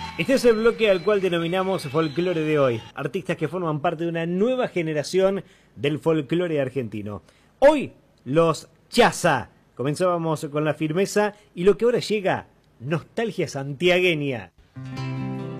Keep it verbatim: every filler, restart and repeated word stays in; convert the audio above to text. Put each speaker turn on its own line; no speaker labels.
Este es el bloque al cual denominamos folclore de hoy. Artistas que forman parte de una nueva generación del folclore argentino. Hoy, los Chaza. Comenzábamos con la firmeza y lo que ahora llega, nostalgia santiagueña.